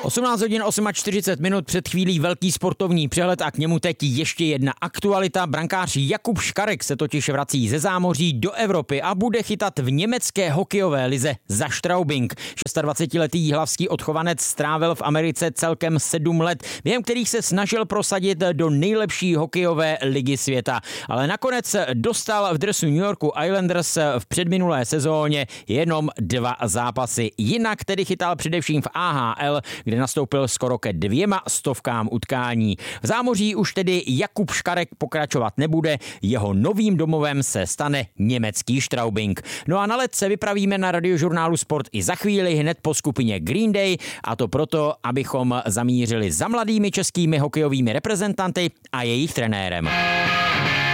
18 hodin 48 před chvílí velký sportovní přehled a k němu teď ještě jedna aktualita. Brankář Jakub Škarek se totiž vrací ze zámoří do Evropy a bude chytat v německé hokejové lize za Straubing. 26letý jihlavský odchovanec strávil v Americe celkem 7 let, během kterých se snažil prosadit do nejlepší hokejové ligy světa. Ale nakonec dostal v dresu New Yorku Islanders v předminulé sezóně jenom 2 zápasy. Jinak tedy chytal především v AHL, kde nastoupil skoro ke 200 utkání. V zámoří už tedy Jakub Škarek pokračovat nebude, jeho novým domovem se stane německý Straubing. No a na let se vypravíme na Radiožurnálu Sport i za chvíli hned po skupině Green Day, a to proto, abychom zamířili za mladými českými hokejovými reprezentanty a jejich trenérem.